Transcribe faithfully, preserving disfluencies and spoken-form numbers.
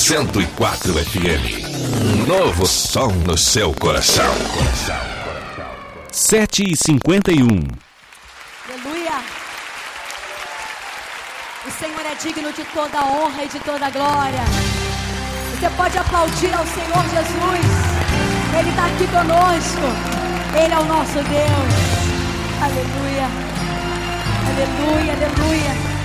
cento e quatro F M. Um novo som no seu coração. sete e cinquenta e um. Aleluia. O Senhor é digno de toda a honra e de toda a glória. Você pode aplaudir ao Senhor Jesus. Ele está aqui conosco. Ele é o nosso Deus. Aleluia. Aleluia, aleluia.